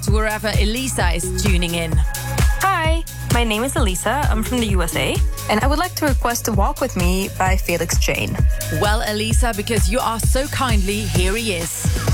wherever Elisa is tuning in. Hi, my name is Elisa. I'm from the USA, and I would like to request to Walk With Me by Felix Jane. Well, Elisa, because you asked so kindly, here he is.